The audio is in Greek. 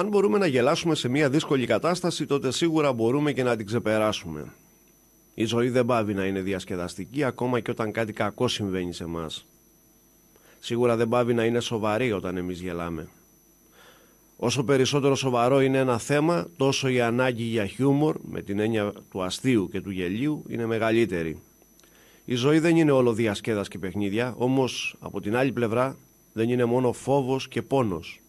Αν μπορούμε να γελάσουμε σε μια δύσκολη κατάσταση, τότε σίγουρα μπορούμε και να την ξεπεράσουμε. Η ζωή δεν πάβει να είναι διασκεδαστική ακόμα και όταν κάτι κακό συμβαίνει σε μας. Σίγουρα δεν πάβει να είναι σοβαρή όταν εμείς γελάμε. Όσο περισσότερο σοβαρό είναι ένα θέμα, τόσο η ανάγκη για χιούμορ, με την έννοια του αστείου και του γελίου, είναι μεγαλύτερη. Η ζωή δεν είναι όλο διασκέδαση και παιχνίδια, όμως από την άλλη πλευρά δεν είναι μόνο φόβος και πόνος.